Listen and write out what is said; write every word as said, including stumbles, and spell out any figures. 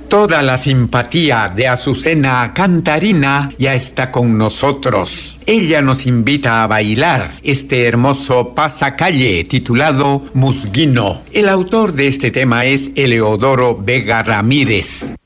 Toda la simpatía de Azucena Cantarina ya está con nosotros. Ella nos invita a bailar este hermoso pasacalle titulado Musguino. El autor de este tema es Eleodoro Vega Ramírez.